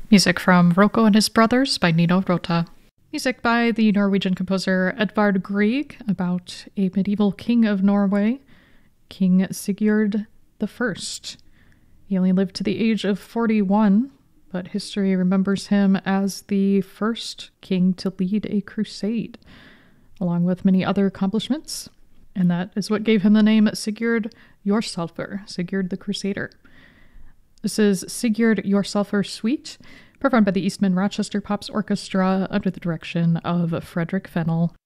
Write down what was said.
Music from Rocco and His Brothers by Nino Rota. Music by the Norwegian composer Edvard Grieg about a medieval king of Norway, King Sigurd I. He only lived to the age of 41, but history remembers him as the first king to lead a crusade, along with many other accomplishments. And that is what gave him the name Sigurd Jorsalfr, Sigurd the Crusader. This is Sigurd Jorsalfr Suite, performed by the Eastman Rochester Pops Orchestra under the direction of Frederick Fennell.